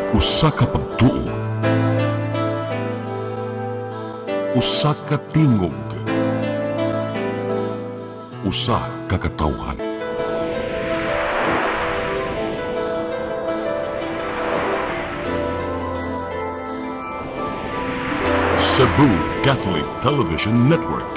Usa ka pagtuo, usa ka tingog, usa ka katawhan. Cebu Catholic Television Network.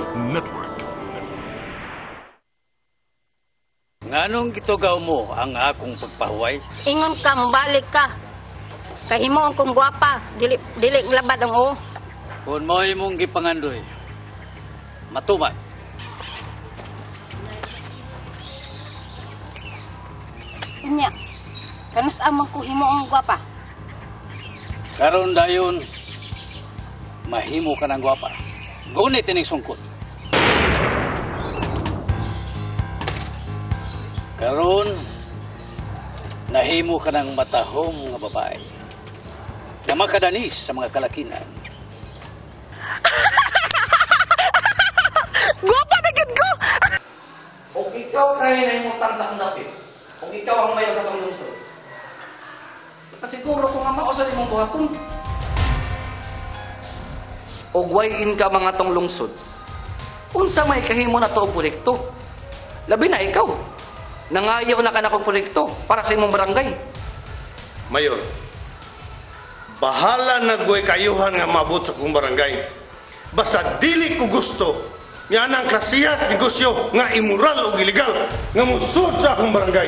Nganong gitugaw mo ang akong pagpahuway? Ingon ka, balik ka. Kahimo ang kong gwapa, dili labad ang o. Kung mo imong gipangandoy, matuman. Nya, kanus amang ko himo ang gwapa. Karon dayon, mahimo ka ng gwapa. Gunit ining sungkot. Karon, nahimo ka ng matahong nga babae na makadanis sa mga kalakinan. Gwapa na gid ko! Kung ikaw kaya na yung utang sa kundapit, kung ikaw ang mayor sa panglungsod, pasiguro kung ang mausan imong buhaton. O wayin ka mga tong lungsod, unsa may kahimo na to ang proyekto? Labi na ikaw, nangayaw na ka na kong proyekto para sa imong barangay. Mayor, bahala na goy kayuhan nga mabot sa kong barangay. Basta dili ko gusto yan ang klasiyas negosyo nga immoral o illegal nga musud sa akong barangay.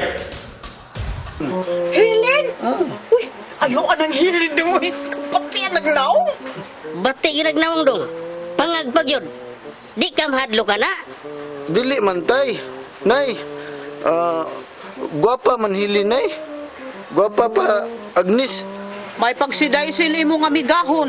Hilin! Uy, ayaw anang hilin dong. Pati ang naglaong. Bati ginagnaong dong. Pangagpag yun. Di ka mahadlo ka na. Dili man tay. Nay, gwapa man hili nay. Gwapa pa Agnes. May pagsiday sila imong amigahon.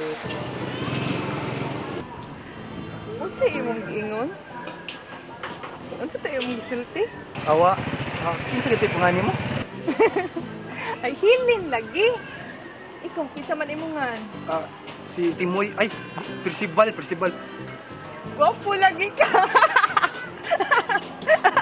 Unsa imong giingon? Unsa tayo imong gisulti? Awa, kinsa giti pangani mo? Ay hilin lagi. Ikaw kinsa man imongan? Si Timoy, ay, Percival. Gwapo lagi ka.